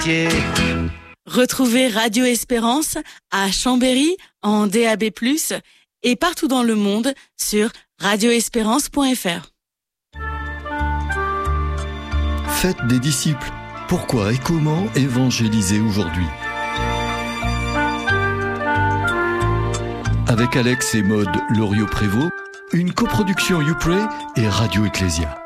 métier. Retrouvez Radio Espérance à Chambéry en DAB+, et partout dans le monde sur radioespérance.fr. Faites des disciples. Pourquoi et comment évangéliser aujourd'hui ? Avec Alex et Maude Loriot-Prévost, une coproduction YouPray et Radio Ecclésia.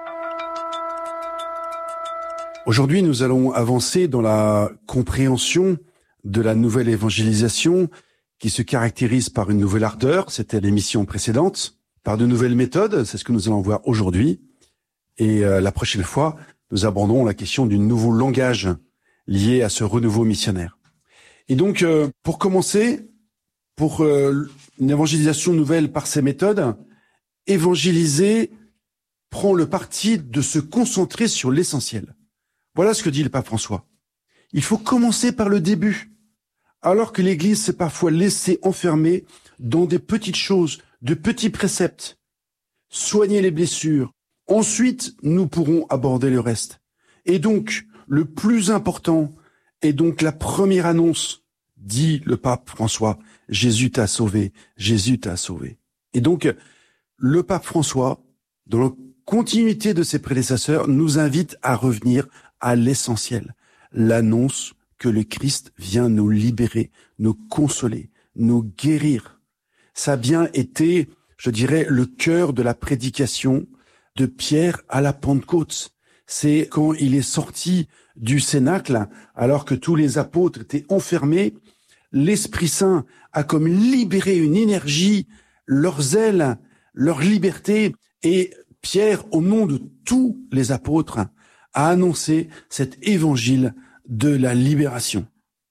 Aujourd'hui, nous allons avancer dans la compréhension de la nouvelle évangélisation qui se caractérise par une nouvelle ardeur, c'était l'émission précédente, par de nouvelles méthodes, c'est ce que nous allons voir aujourd'hui. Et la prochaine fois, nous aborderons la question du nouveau langage lié à ce renouveau missionnaire. Et donc, pour commencer, pour une évangélisation nouvelle par ces méthodes, évangéliser prend le parti de se concentrer sur l'essentiel. Voilà ce que dit le pape François. Il faut commencer par le début. Alors que l'Église s'est parfois laissée enfermer dans des petites choses, de petits préceptes. Soigner les blessures. Ensuite, nous pourrons aborder le reste. Et donc, le plus important est donc la première annonce, dit le pape François. Jésus t'a sauvé, Jésus t'a sauvé. Et donc, le pape François, dans la continuité de ses prédécesseurs, nous invite à revenir à l'essentiel, l'annonce que le Christ vient nous libérer, nous consoler, nous guérir. Ça a bien été, je dirais, le cœur de la prédication de Pierre à la Pentecôte. C'est quand il est sorti du cénacle, alors que tous les apôtres étaient enfermés, l'Esprit Saint a comme libéré une énergie, leur zèle, leur liberté, et Pierre, au nom de tous les apôtres, a annoncé cet évangile de la libération.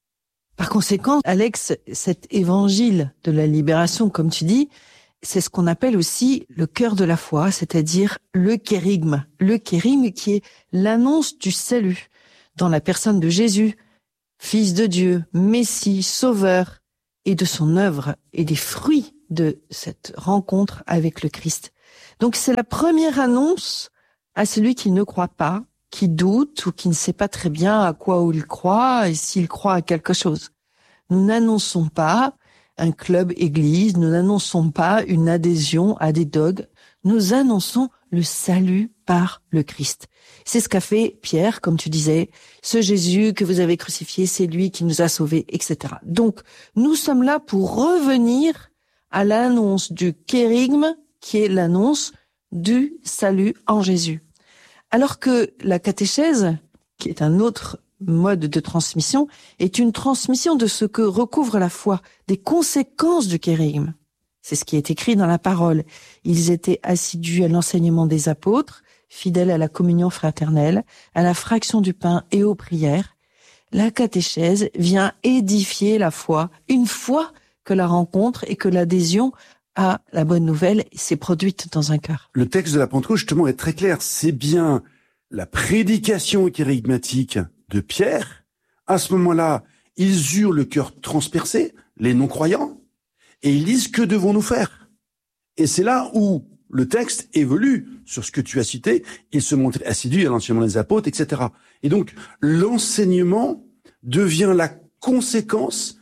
Par conséquent, Alex, cet évangile de la libération, comme tu dis, c'est ce qu'on appelle aussi le cœur de la foi, c'est-à-dire le kérygme. Le kérygme qui est l'annonce du salut dans la personne de Jésus, Fils de Dieu, Messie, Sauveur, et de son œuvre et des fruits de cette rencontre avec le Christ. Donc c'est la première annonce à celui qui ne croit pas, qui doute ou qui ne sait pas très bien à quoi il croit et s'il croit à quelque chose. Nous n'annonçons pas un club église, nous n'annonçons pas une adhésion à des dogmes, nous annonçons le salut par le Christ. C'est ce qu'a fait Pierre, comme tu disais, ce Jésus que vous avez crucifié, c'est lui qui nous a sauvés, etc. Donc, nous sommes là pour revenir à l'annonce du kérygme, qui est l'annonce du salut en Jésus. Alors que la catéchèse, qui est un autre mode de transmission, est une transmission de ce que recouvre la foi, des conséquences du kérygme. C'est ce qui est écrit dans la parole. Ils étaient assidus à l'enseignement des apôtres, fidèles à la communion fraternelle, à la fraction du pain et aux prières. La catéchèse vient édifier la foi, une fois que la rencontre et que l'adhésion à la bonne nouvelle s'est produite dans un cœur. Le texte de la Pentecôte, justement, est très clair. C'est bien la prédication kérygmatique de Pierre. À ce moment-là, ils eurent le cœur transpercé, les non-croyants, et ils disent, que devons-nous faire? Et c'est là où le texte évolue sur ce que tu as cité. Ils se montraient assidus à l'enseignement des apôtres, etc. Et donc, l'enseignement devient la conséquence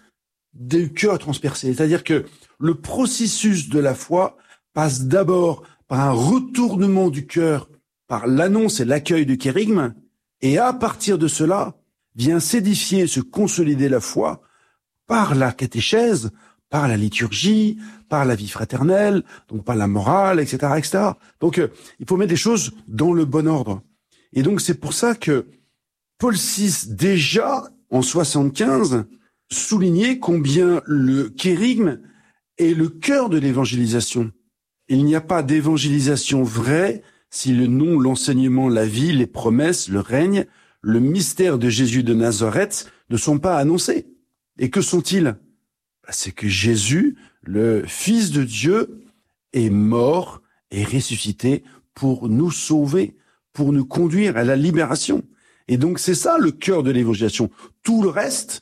du cœur transpercé. C'est-à-dire que le processus de la foi passe d'abord par un retournement du cœur, par l'annonce et l'accueil du kérygme, et à partir de cela, vient s'édifier, se consolider la foi par la catéchèse, par la liturgie, par la vie fraternelle, donc par la morale, etc., etc. Donc, il faut mettre les choses dans le bon ordre. Et donc, c'est pour ça que Paul VI, déjà en 75, soulignait combien le kérygme est le cœur de l'évangélisation. Il n'y a pas d'évangélisation vraie si le nom, l'enseignement, la vie, les promesses, le règne, le mystère de Jésus de Nazareth ne sont pas annoncés. Et que sont-ils? C'est que Jésus, le Fils de Dieu, est mort et ressuscité pour nous sauver, pour nous conduire à la libération. Et donc c'est ça le cœur de l'évangélisation. Tout le reste,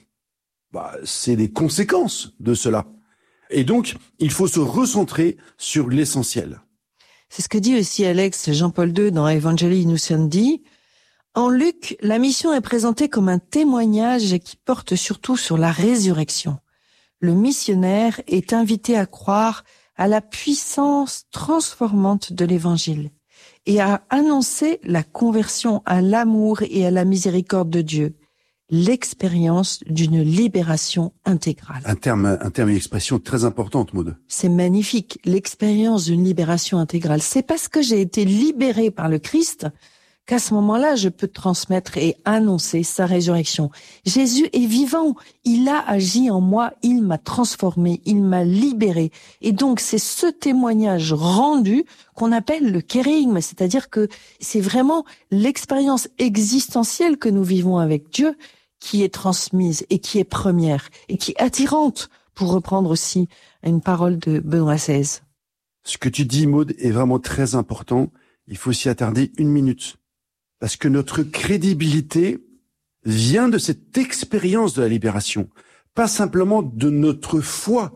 c'est des conséquences de cela. Et donc, il faut se recentrer sur l'essentiel. C'est ce que dit aussi Alex Jean-Paul II dans Evangelii Nuntiandi. En Luc, la mission est présentée comme un témoignage qui porte surtout sur la résurrection. Le missionnaire est invité à croire à la puissance transformante de l'Évangile et à annoncer la conversion à l'amour et à la miséricorde de Dieu, l'expérience d'une libération intégrale. Un terme et expression très importante, Maud. C'est magnifique, l'expérience d'une libération intégrale. C'est parce que j'ai été libéré par le Christ qu'à ce moment-là, je peux transmettre et annoncer sa résurrection. Jésus est vivant, il a agi en moi, il m'a transformé, il m'a libéré. Et donc, c'est ce témoignage rendu qu'on appelle le kérigme, c'est-à-dire que c'est vraiment l'expérience existentielle que nous vivons avec Dieu qui est transmise et qui est première et qui est attirante, pour reprendre aussi une parole de Benoît XVI. Ce que tu dis, Maud, est vraiment très important. Il faut s'y attarder 1 minute. Parce que notre crédibilité vient de cette expérience de la libération, pas simplement de notre foi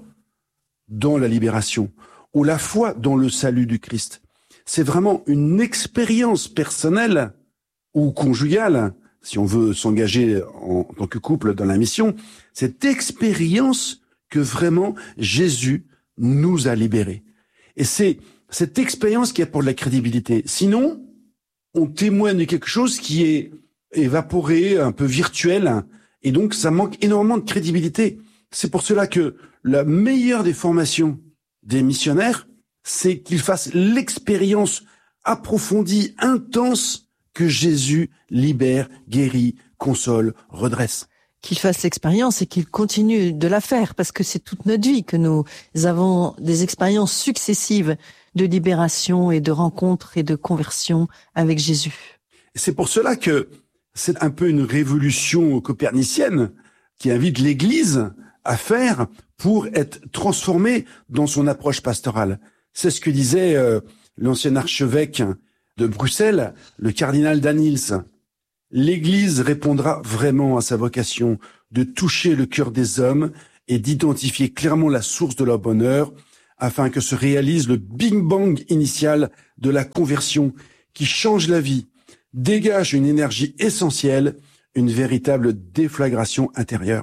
dans la libération ou la foi dans le salut du Christ. C'est vraiment une expérience personnelle ou conjugale, si on veut s'engager en tant que couple dans la mission, cette expérience que vraiment Jésus nous a libérés. Et c'est cette expérience qui apporte de la crédibilité. Sinon, on témoigne de quelque chose qui est évaporé, un peu virtuel, et donc ça manque énormément de crédibilité. C'est pour cela que la meilleure des formations des missionnaires, c'est qu'ils fassent l'expérience approfondie, intense, que Jésus libère, guérit, console, redresse. Qu'il fasse l'expérience et qu'il continue de la faire, parce que c'est toute notre vie que nous avons des expériences successives de libération et de rencontre et de conversion avec Jésus. C'est pour cela que c'est un peu une révolution copernicienne qui invite l'Église à faire pour être transformée dans son approche pastorale. C'est ce que disait l'ancien archevêque de Bruxelles, le cardinal Danils. L'Église répondra vraiment à sa vocation de toucher le cœur des hommes et d'identifier clairement la source de leur bonheur afin que se réalise le Big Bang initial de la conversion qui change la vie, dégage une énergie essentielle, une véritable déflagration intérieure.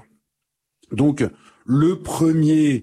Donc, le premier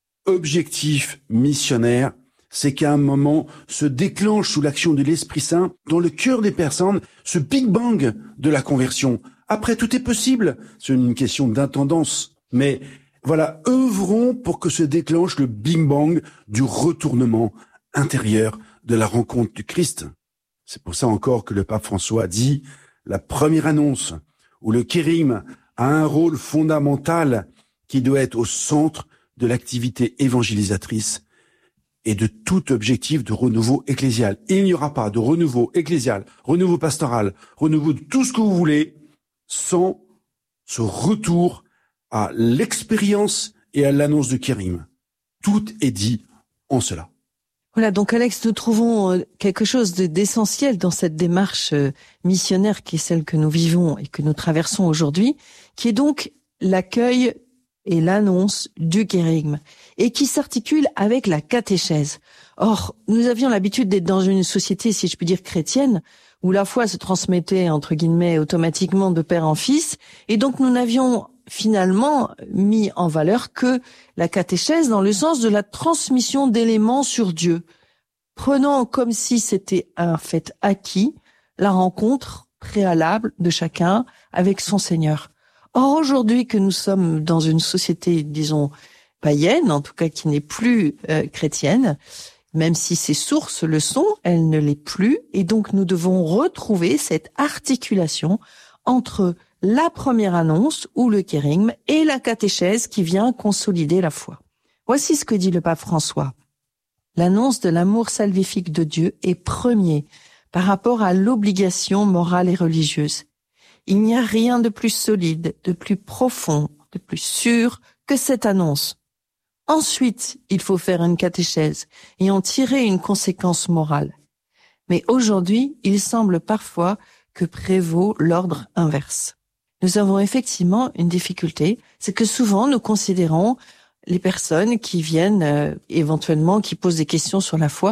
objectif missionnaire, c'est qu'à un moment se déclenche sous l'action de l'Esprit Saint dans le cœur des personnes ce Big Bang de la conversion. Après, tout est possible. C'est une question d'intendance. Mais voilà, œuvrons pour que se déclenche le Big Bang du retournement intérieur de la rencontre du Christ. C'est pour ça encore que le pape François a dit la première annonce où le kérigme a un rôle fondamental qui doit être au centre de l'activité évangélisatrice et de tout objectif de renouveau ecclésial. Il n'y aura pas de renouveau ecclésial, renouveau pastoral, renouveau de tout ce que vous voulez, sans ce retour à l'expérience et à l'annonce du kérigme. Tout est dit en cela. Voilà, donc Alex, nous trouvons quelque chose d'essentiel dans cette démarche missionnaire qui est celle que nous vivons et que nous traversons aujourd'hui, qui est donc l'accueil et l'annonce du kérigme, et qui s'articule avec la catéchèse. Or, nous avions l'habitude d'être dans une société, si je puis dire, chrétienne, où la foi se transmettait, entre guillemets, automatiquement de père en fils, et donc nous n'avions finalement mis en valeur que la catéchèse dans le sens de la transmission d'éléments sur Dieu, prenant comme si c'était un fait acquis la rencontre préalable de chacun avec son Seigneur. Or, aujourd'hui que nous sommes dans une société, disons, païenne, en tout cas qui n'est plus chrétienne, même si ses sources le sont, elle ne l'est plus, et donc nous devons retrouver cette articulation entre la première annonce, ou le kérigme, et la catéchèse qui vient consolider la foi. Voici ce que dit le pape François. L'annonce de l'amour salvifique de Dieu est premier par rapport à l'obligation morale et religieuse. Il n'y a rien de plus solide, de plus profond, de plus sûr que cette annonce. Ensuite, il faut faire une catéchèse et en tirer une conséquence morale. Mais aujourd'hui, il semble parfois que prévaut l'ordre inverse. Nous avons effectivement une difficulté, c'est que souvent nous considérons les personnes qui viennent éventuellement, qui posent des questions sur la foi,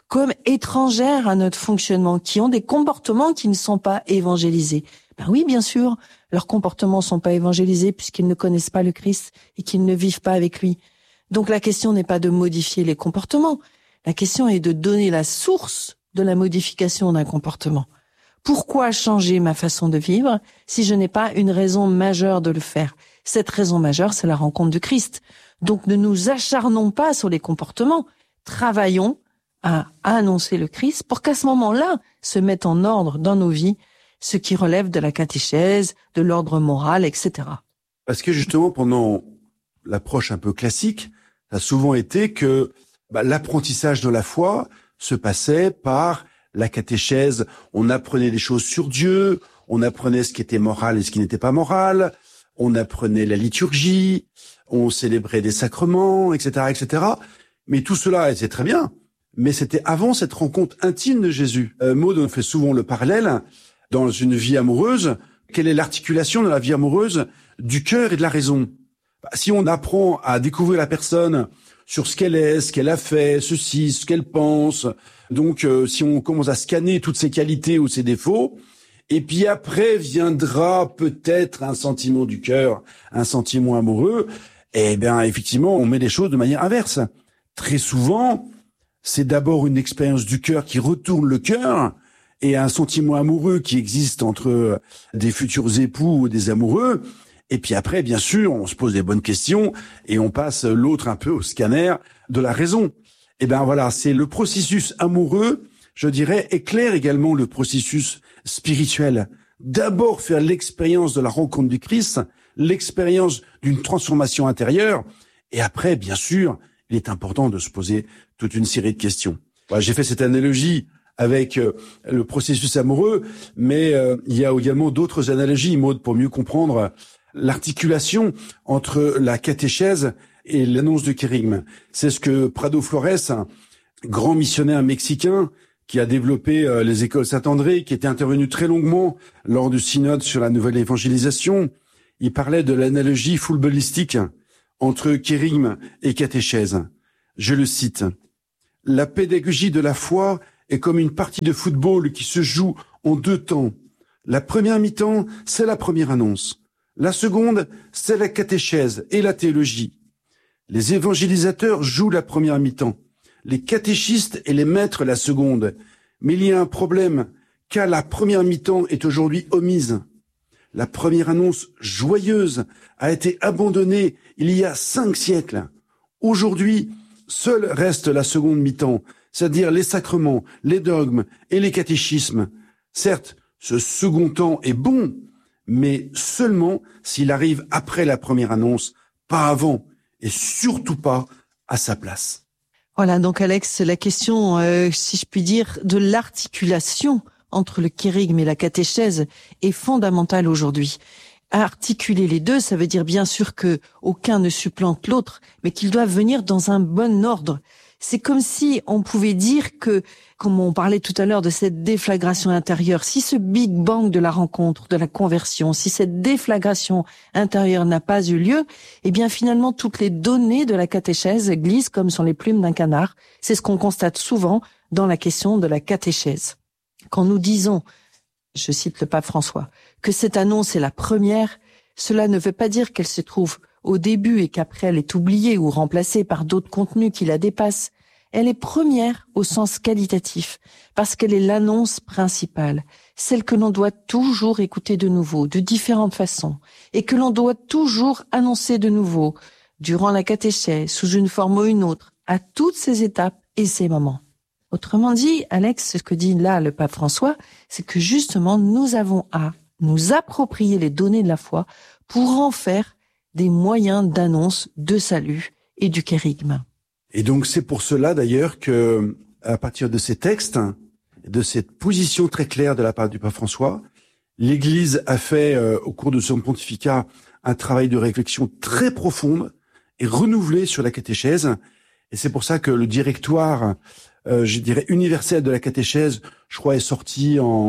comme étrangères à notre fonctionnement, qui ont des comportements qui ne sont pas évangélisés. Ben oui, bien sûr, leurs comportements ne sont pas évangélisés puisqu'ils ne connaissent pas le Christ et qu'ils ne vivent pas avec lui. Donc la question n'est pas de modifier les comportements, la question est de donner la source de la modification d'un comportement. Pourquoi changer ma façon de vivre si je n'ai pas une raison majeure de le faire? Cette raison majeure, c'est la rencontre du Christ. Donc ne nous acharnons pas sur les comportements, travaillons à annoncer le Christ pour qu'à ce moment-là se mette en ordre dans nos vies ce qui relève de la catéchèse, de l'ordre moral, etc. Parce que justement, pendant l'approche un peu classique, ça a souvent été que l'apprentissage de la foi se passait par la catéchèse. On apprenait des choses sur Dieu, on apprenait ce qui était moral et ce qui n'était pas moral, on apprenait la liturgie, on célébrait des sacrements, etc., etc. Mais tout cela, c'est très bien. Mais c'était avant cette rencontre intime de Jésus. Maud, on fait souvent le parallèle dans une vie amoureuse. Quelle est l'articulation de la vie amoureuse du cœur et de la raison? Si on apprend à découvrir la personne sur ce qu'elle est, ce qu'elle a fait, ceci, ce qu'elle pense, donc si on commence à scanner toutes ses qualités ou ses défauts, et puis après viendra peut-être un sentiment du cœur, un sentiment amoureux, eh bien effectivement on met les choses de manière inverse. Très souvent, c'est d'abord une expérience du cœur qui retourne le cœur, et un sentiment amoureux qui existe entre des futurs époux ou des amoureux. Et puis après, bien sûr, on se pose des bonnes questions et on passe l'autre un peu au scanner de la raison. Et ben voilà, c'est le processus amoureux, je dirais, éclaire également le processus spirituel. D'abord faire l'expérience de la rencontre du Christ, l'expérience d'une transformation intérieure. Et après, bien sûr, il est important de se poser toute une série de questions. Voilà, j'ai fait cette analogie avec le processus amoureux, mais il y a également d'autres analogies, Maud, pour mieux comprendre l'articulation entre la catéchèse et l'annonce du kérygme. C'est ce que Prado Flores, un grand missionnaire mexicain qui a développé les écoles Saint-André, qui était intervenu très longuement lors du synode sur la nouvelle évangélisation, il parlait de l'analogie footballistique entre kérygme et catéchèse. Je le cite. « La pédagogie de la foi est comme une partie de football qui se joue en deux temps. La première mi-temps, c'est la première annonce. La seconde, c'est la catéchèse et la théologie. Les évangélisateurs jouent la première mi-temps, les catéchistes et les maîtres la seconde. Mais il y a un problème, car la première mi-temps est aujourd'hui omise. La première annonce joyeuse a été abandonnée il y a 5 siècles. Aujourd'hui, seule reste la seconde mi-temps, c'est-à-dire les sacrements, les dogmes et les catéchismes. Certes, ce second temps est bon, mais seulement s'il arrive après la première annonce, pas avant, et surtout pas à sa place. Voilà, donc Alex, la question, si je puis dire, de l'articulation entre le kérygme et la catéchèse est fondamentale aujourd'hui. Articuler les deux, ça veut dire bien sûr que aucun ne supplante l'autre, mais qu'ils doivent venir dans un bon ordre. C'est comme si on pouvait dire que, comme on parlait tout à l'heure de cette déflagration intérieure, si ce Big Bang de la rencontre, de la conversion, si cette déflagration intérieure n'a pas eu lieu, eh bien finalement toutes les données de la catéchèse glissent comme sur les plumes d'un canard. C'est ce qu'on constate souvent dans la question de la catéchèse. Quand nous disons, je cite le pape François, que cette annonce est la première, cela ne veut pas dire qu'elle se trouve au début et qu'après elle est oubliée ou remplacée par d'autres contenus qui la dépassent. Elle est première au sens qualitatif, parce qu'elle est l'annonce principale, celle que l'on doit toujours écouter de nouveau, de différentes façons, et que l'on doit toujours annoncer de nouveau, durant la catéchèse, sous une forme ou une autre, à toutes ces étapes et ces moments. Autrement dit, Alex, ce que dit là le pape François, c'est que justement nous avons à nous approprier les données de la foi pour en faire des moyens d'annonce de salut et du kérygme. Et donc c'est pour cela d'ailleurs que, à partir de ces textes, de cette position très claire de la part du pape François, l'Église a fait au cours de son pontificat un travail de réflexion très profonde et renouvelé sur la catéchèse. Et c'est pour ça que le directoire, je dirais universel de la catéchèse, je crois est sorti en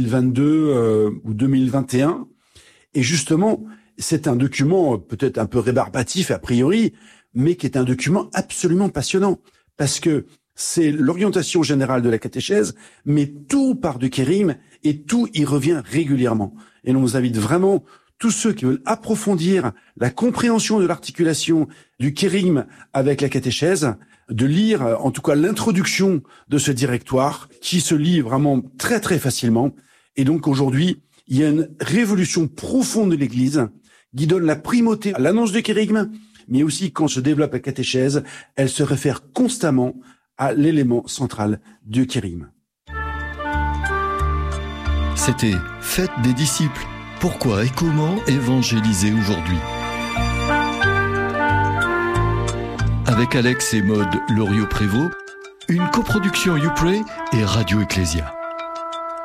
2022 ou 2021. Et justement, c'est un document peut-être un peu rébarbatif a priori, mais qui est un document absolument passionnant. Parce que c'est l'orientation générale de la catéchèse, mais tout part du kérigme et tout y revient régulièrement. Et on vous invite vraiment, tous ceux qui veulent approfondir la compréhension de l'articulation du kérigme avec la catéchèse, de lire en tout cas l'introduction de ce directoire qui se lit vraiment très très facilement. Et donc aujourd'hui, il y a une révolution profonde de l'Église qui donne la primauté à l'annonce du kérigme, mais aussi quand se développe la catéchèse, elle se réfère constamment à l'élément central du kérigme. C'était Fête des disciples. Pourquoi et comment évangéliser aujourd'hui ? Avec Alex et Maude Loriot-Prévost, une coproduction YouPray et Radio Ecclésia.